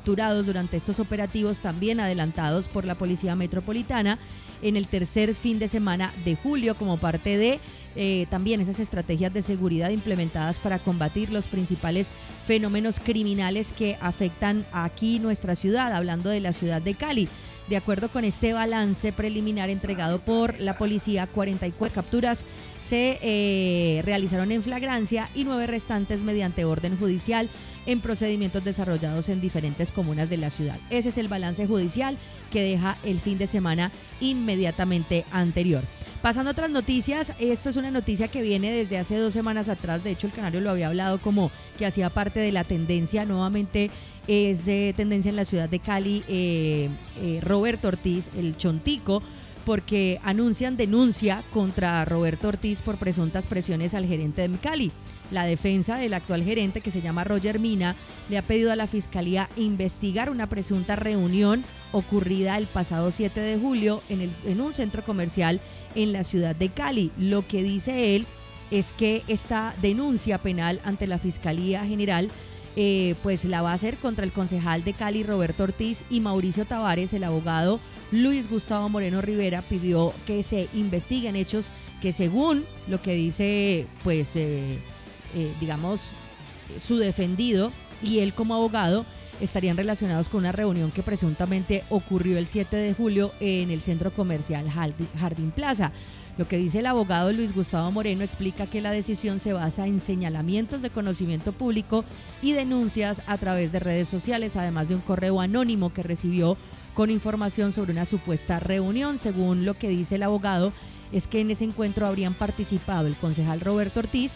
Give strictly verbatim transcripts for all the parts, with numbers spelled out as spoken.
capturados durante estos operativos, también adelantados por la Policía Metropolitana en el tercer fin de semana de julio, como parte de eh, también esas estrategias de seguridad implementadas para combatir los principales fenómenos criminales que afectan aquí nuestra ciudad, hablando de la ciudad de Cali. De acuerdo con este balance preliminar entregado por la policía, cuarenta y cuatro capturas se eh, realizaron en flagrancia y nueve restantes mediante orden judicial en procedimientos desarrollados en diferentes comunas de la ciudad. Ese es el balance judicial que deja el fin de semana inmediatamente anterior. Pasando a otras noticias, esto es una noticia que viene desde hace dos semanas atrás. De hecho, el Canario lo había hablado como que hacía parte de la tendencia. Nuevamente es de tendencia en la ciudad de Cali. eh, eh, Roberto Ortiz, el Chontico, porque anuncian denuncia contra Roberto Ortiz por presuntas presiones al gerente de Cali. La defensa del actual gerente, que se llama Roger Mina, le ha pedido a la Fiscalía investigar una presunta reunión ocurrida el pasado siete de julio en, el, en un centro comercial en la ciudad de Cali. Lo que dice él es que esta denuncia penal ante la Fiscalía General eh, pues la va a hacer contra el concejal de Cali, Roberto Ortiz, y Mauricio Tavares. El abogado Luis Gustavo Moreno Rivera pidió que se investiguen hechos que, según lo que dice pues eh, eh, digamos su defendido y él como abogado, estarían relacionados con una reunión que presuntamente ocurrió el siete de julio en el centro comercial Jardín Plaza. Lo que dice el abogado Luis Gustavo Moreno explica que la decisión se basa en señalamientos de conocimiento público y denuncias a través de redes sociales, además de un correo anónimo que recibió con información sobre una supuesta reunión. Según lo que dice el abogado, es que en ese encuentro habrían participado el concejal Roberto Ortiz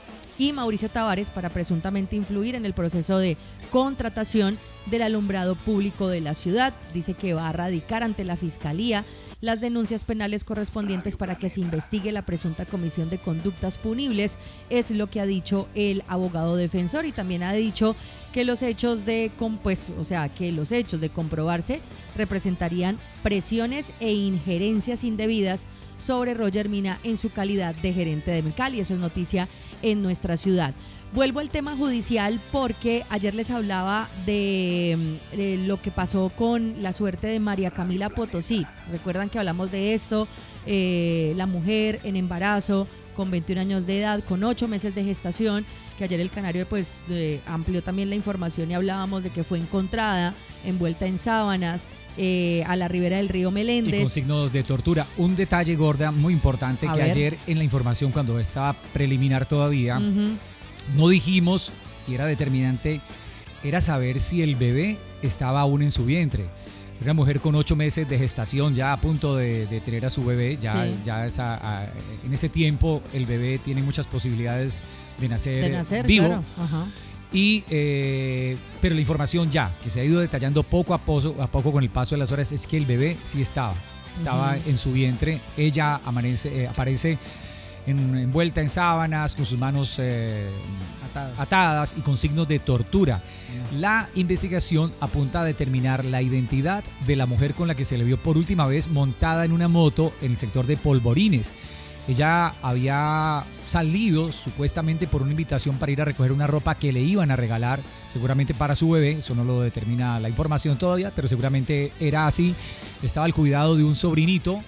y Mauricio Tavares para presuntamente influir en el proceso de contratación del alumbrado público de la ciudad. Dice que va a radicar ante la Fiscalía las denuncias penales correspondientes para que se investigue la presunta comisión de conductas punibles, es lo que ha dicho el abogado defensor, y también ha dicho que los hechos de pues, o sea, que los hechos de comprobarse representarían presiones e injerencias indebidas sobre Roger Mina en su calidad de gerente de Cali. Eso es noticia en nuestra ciudad. Vuelvo al tema judicial porque ayer les hablaba de, de lo que pasó con la suerte de María Camila Potosí. Recuerdan que hablamos de esto, eh, la mujer en embarazo con veintiún años de edad, con ocho meses de gestación, que ayer el Canario pues eh, amplió también la información y hablábamos de que fue encontrada envuelta en sábanas eh, a la ribera del río Meléndez. Y con signos de tortura. Un detalle, Gorda, muy importante, a que ver. Ayer en la información, cuando estaba preliminar todavía, uh-huh. no dijimos, y era determinante, era saber si el bebé estaba aún en su vientre. Una mujer con ocho meses de gestación, ya a punto de, de tener a su bebé, ya, sí. ya esa, a, en ese tiempo el bebé tiene muchas posibilidades de nacer, de nacer vivo. Claro. Ajá. Y, eh, pero la información ya, que se ha ido detallando poco a poco, a poco con el paso de las horas, es que el bebé sí estaba, estaba uh-huh. en su vientre. Ella amanece, eh, aparece en, envuelta en sábanas, con sus manos eh, atadas. atadas y con signos de tortura. Uh-huh. La investigación apunta a determinar la identidad de la mujer con la que se le vio por última vez montada en una moto en el sector de Polvorines. Ella había salido supuestamente por una invitación para ir a recoger una ropa que le iban a regalar, seguramente para su bebé. Eso no lo determina la información todavía, pero seguramente era así. Estaba al cuidado de un sobrinito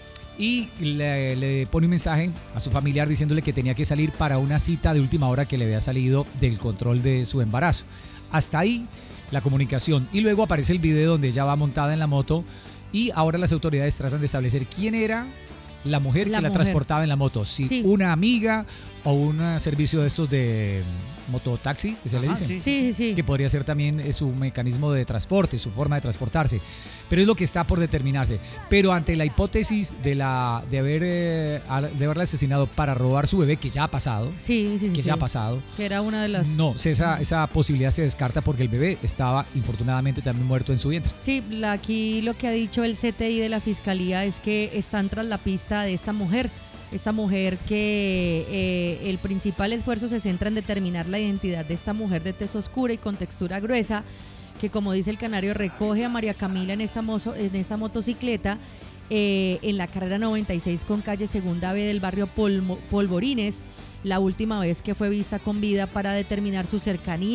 y le, le pone un mensaje a su familiar diciéndole que tenía que salir para una cita de última hora que le había salido del control de su embarazo. Hasta ahí la comunicación. Y luego aparece el video donde ella va montada en la moto y ahora las autoridades tratan de establecer quién era la mujer la que mujer. la transportaba en la moto, si sí. una amiga o un servicio de estos de mototaxi, que se Ajá, le dice, sí, sí, sí. que podría ser también su mecanismo de transporte, su forma de transportarse, pero es lo que está por determinarse. Pero ante la hipótesis de la de haber eh, de haberla asesinado para robar su bebé, que ya ha pasado, sí, sí, que sí. ya ha pasado, que era una de las no, esa esa posibilidad se descarta porque el bebé estaba infortunadamente también muerto en su vientre. Sí, la, aquí lo que ha dicho el C T I de la Fiscalía es que están tras la pista de esta mujer. Esta mujer que eh, el principal esfuerzo se centra en determinar la identidad de esta mujer de tez oscura y con textura gruesa, que como dice el Canario recoge a María Camila en esta, mozo, en esta motocicleta eh, en la carrera noventa y seis con calle Segunda B del barrio Polmo, Polvorines, la última vez que fue vista con vida, para determinar su cercanía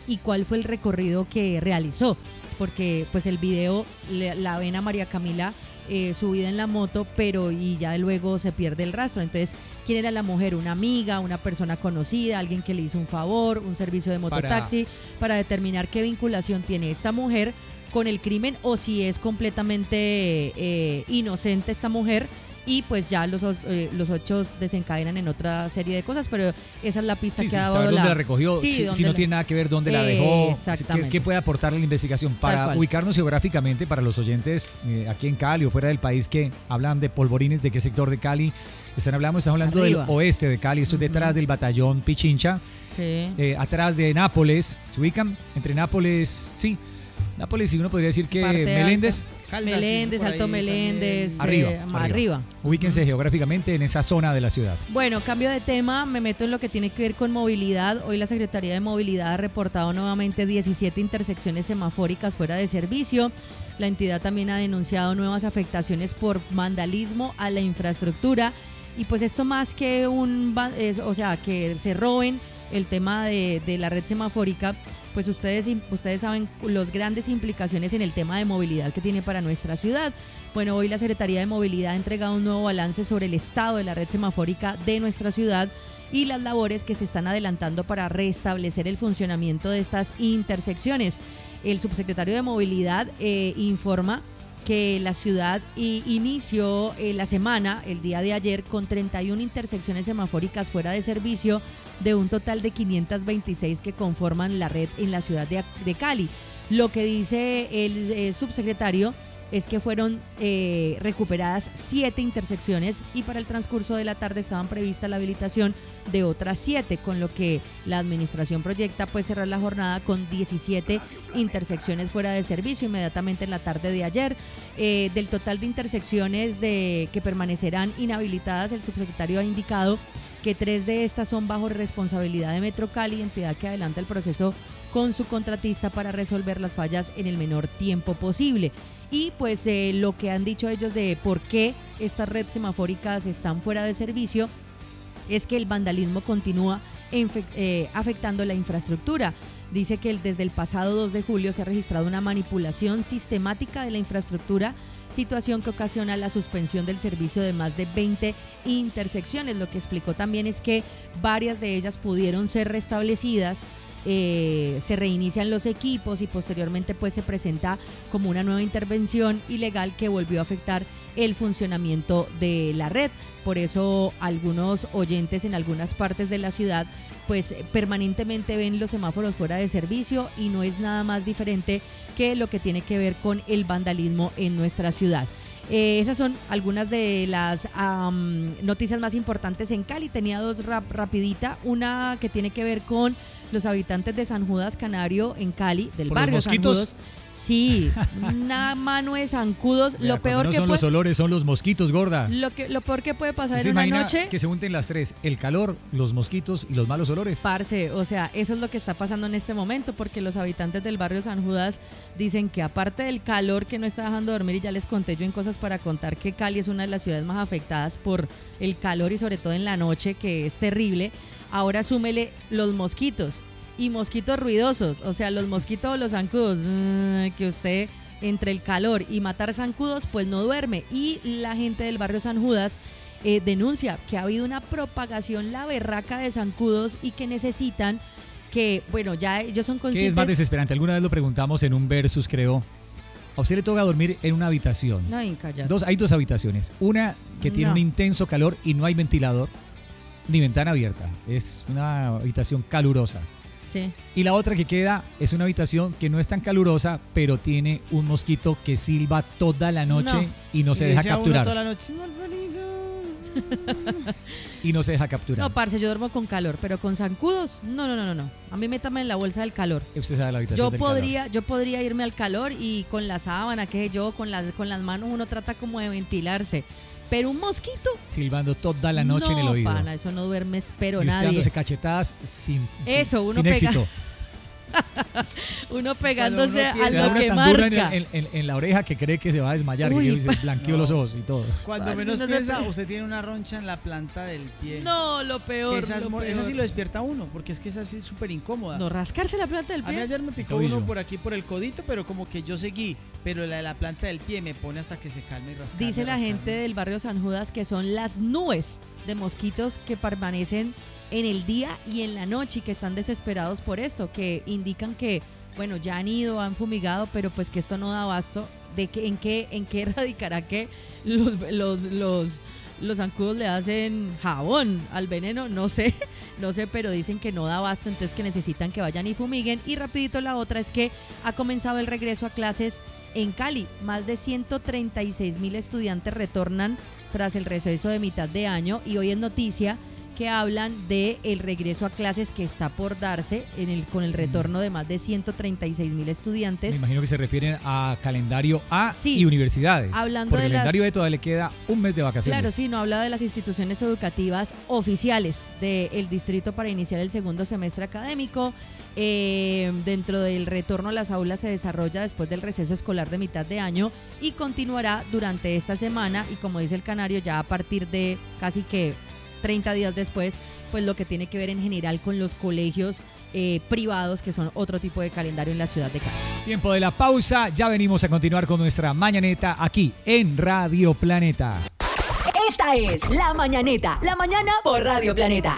y cuál fue el recorrido que realizó, porque pues el video le, la ven a María Camila eh, subida en la moto, pero y ya luego se pierde el rastro. Entonces, ¿quién era la mujer? ¿Una amiga, una persona conocida, alguien que le hizo un favor, un servicio de mototaxi? Para, para determinar qué vinculación tiene esta mujer con el crimen o si es completamente eh, inocente esta mujer. Y pues ya los, eh, los hechos desencadenan en otra serie de cosas, pero esa es la pista sí, que sí, ha dado saber la... dónde la recogió, sí, si, si no la... tiene nada que ver dónde eh, la dejó, exactamente. ¿qué, qué puede aportarle la investigación? Para ubicarnos geográficamente, para los oyentes eh, aquí en Cali o fuera del país que hablan de polvorines, ¿de qué sector de Cali están hablando? Están hablando Arriba. del oeste de Cali, esto es uh-huh. detrás del batallón Pichincha, sí. eh, atrás de Nápoles, ¿se ubican? Entre Nápoles, sí, Nápoles, y uno podría decir que Parte Meléndez. Caldas, Meléndez, Alto Meléndez, arriba, eh, arriba. arriba. Ubíquense uh-huh. geográficamente en esa zona de la ciudad. Bueno, cambio de tema, me meto en lo que tiene que ver con movilidad. Hoy la Secretaría de Movilidad ha reportado nuevamente diecisiete intersecciones semafóricas fuera de servicio. La entidad también ha denunciado nuevas afectaciones por vandalismo a la infraestructura. Y pues esto más que un, es, o sea, que se roben el tema de, de la red semafórica, pues ustedes, ustedes saben las grandes implicaciones en el tema de movilidad que tiene para nuestra ciudad. Bueno, hoy la Secretaría de Movilidad ha entregado un nuevo balance sobre el estado de la red semafórica de nuestra ciudad y las labores que se están adelantando para restablecer el funcionamiento de estas intersecciones. El subsecretario de Movilidad eh, informa que la ciudad y inició eh, la semana, el día de ayer, con treinta y una intersecciones semafóricas fuera de servicio, de un total de quinientas veintiséis que conforman la red en la ciudad de, de Cali. Lo que dice el eh, subsecretario es que fueron eh, recuperadas siete intersecciones y para el transcurso de la tarde estaban prevista la habilitación de otras siete, con lo que la administración proyecta pues cerrar la jornada con diecisiete intersecciones fuera de servicio inmediatamente en la tarde de ayer. Eh, del total de intersecciones de, que permanecerán inhabilitadas, el subsecretario ha indicado que tres de estas son bajo responsabilidad de Metro Cali, entidad que adelanta el proceso con su contratista para resolver las fallas en el menor tiempo posible. Y pues eh, lo que han dicho ellos de por qué estas redes semafóricas están fuera de servicio es que el vandalismo continúa eh, afectando la infraestructura. Dice que desde el pasado dos de julio se ha registrado una manipulación sistemática de la infraestructura, situación que ocasiona la suspensión del servicio de más de veinte intersecciones. Lo que explicó también es que varias de ellas pudieron ser restablecidas, eh, se reinician los equipos y posteriormente pues se presenta como una nueva intervención ilegal que volvió a afectar el funcionamiento de la red. Por eso algunos oyentes en algunas partes de la ciudad pues permanentemente ven los semáforos fuera de servicio y no es nada más diferente que lo que tiene que ver con el vandalismo en nuestra ciudad. Eh, esas son algunas de las um, noticias más importantes en Cali. Tenía dos rap, rapidita, una que tiene que ver con los habitantes de San Judas Canario en Cali, del ¿Por barrio los San mosquitos? Judas. Sí, una mano de zancudos. Mira, lo peor no que son puede, los olores, son los mosquitos, gorda. Lo que lo peor que puede pasar ¿Se en una imagina noche, que se junten las tres? El calor, los mosquitos y los malos olores. parce, o sea, eso es lo que está pasando en este momento, porque los habitantes del barrio San Judas dicen que aparte del calor que no está dejando dormir, y ya les conté yo en cosas para contar que Cali es una de las ciudades más afectadas por el calor y sobre todo en la noche, que es terrible, ahora súmele los mosquitos y mosquitos ruidosos, o sea, los mosquitos o los zancudos, mmm, que usted entre el calor y matar zancudos pues no duerme. Y la gente del barrio San Judas eh, denuncia que ha habido una propagación la berraca de zancudos y que necesitan que, bueno, ya ellos son conscientes. ¿Qué es más desesperante? Alguna vez lo preguntamos en un versus, creo. A usted le toca dormir en una habitación. Ay, cállate. Dos, hay dos habitaciones. Una que tiene No. un intenso calor y no hay ventilador ni ventana abierta. Es una habitación calurosa. Sí. Y la otra que queda es una habitación que no es tan calurosa, pero tiene un mosquito que silba toda la noche No. y no se Y deja decía uno capturar. toda la noche, "Malparidos". Y no se deja capturar. No, parce, yo duermo con calor, pero con zancudos, no, no, no, no, no. A mí métame en la bolsa del calor. Usted sabe la habitación Yo del podría, calor. yo podría irme al calor y con la sábana, que yo, con las, con las manos uno trata como de ventilarse. Pero un mosquito, Silbando toda la noche no, en el oído. pana, eso no duermes, pero y usted nadie. dándose cachetadas sin, Eso, sin, uno sin pega. éxito. Uno pegándose uno a Se da lo una que tan dura en, marca. en- en- en la oreja que cree que se va a desmayar, Uy, y se blanqueó no. los ojos y todo. Cuando Parce, menos uno se piensa, pe- usted tiene una roncha en la planta del pie. No, lo Que peor. esa, es lo mo- esa peor. sí lo despierta a uno, porque es que esa sí es súper incómoda. No, rascarse la planta del A mí pie. ayer me picó Tobillo. uno por aquí por el codito, pero como que yo seguí, pero la de la planta del pie me pone hasta que se calme y rascarme. Dice la rascarme. gente del barrio San Judas que son las nubes de mosquitos que permanecen en el día y en la noche y que están desesperados por esto, que indican que, bueno, ya han ido, han fumigado, pero pues que esto no da abasto. De que, en qué en qué radicará que los, los, los, los zancudos le hacen jabón al veneno, no sé, no sé, pero dicen que no da abasto, entonces que necesitan que vayan y fumiguen. Y rapidito la otra es que ha comenzado el regreso a clases en Cali. Más de ciento treinta y seis mil estudiantes retornan tras el receso de mitad de año y hoy es noticia que hablan de el regreso a clases que está por darse en el, con el retorno de más de ciento treinta y seis mil Me estudiantes. imagino que se refieren a calendario A Sí. y universidades. Hablando porque de el las- calendario B todavía le queda un mes de vacaciones. Claro, sí, no habla de las instituciones educativas oficiales del distrito para iniciar el segundo semestre académico. Eh, dentro del retorno a las aulas se desarrolla después del receso escolar de mitad de año y continuará durante esta semana y como dice el canario ya a partir de casi que treinta días después, pues lo que tiene que ver en general con los colegios eh, privados que son otro tipo de calendario en la ciudad de Cali. Tiempo de la pausa, ya venimos a continuar con nuestra mañaneta aquí en Radio Planeta. Esta es La Mañaneta, la mañana por Radio Planeta.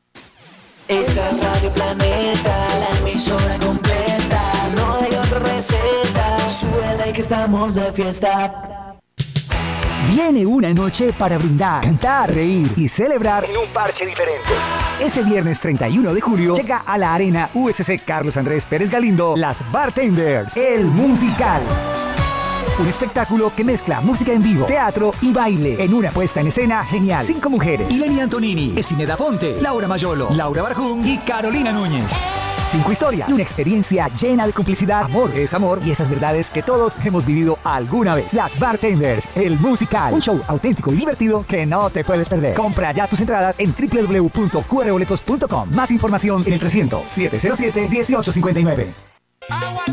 Esa es Radio Planeta, la emisora completa. No hay otra receta, suele que estamos de fiesta. Viene una noche para brindar, cantar, reír y celebrar en un parche diferente. Este viernes treinta y uno de julio llega a la Arena U S C Carlos Andrés Pérez Galindo Las Bartenders, el musical. Un espectáculo que mezcla música en vivo, teatro y baile en una puesta en escena genial. Cinco mujeres: Ileni Antonini, Esineda Ponte, Laura Mayolo, Laura Barjún y Carolina Núñez. Cinco historias y una experiencia llena de complicidad, amor, desamor y esas verdades que todos hemos vivido alguna vez. Las Bartenders, el musical. Un show auténtico y divertido que no te puedes perder. Compra ya tus entradas en doble u doble u doble u punto q r boletos punto com. Más información en el trescientos, setecientos siete, dieciocho cincuenta y nueve.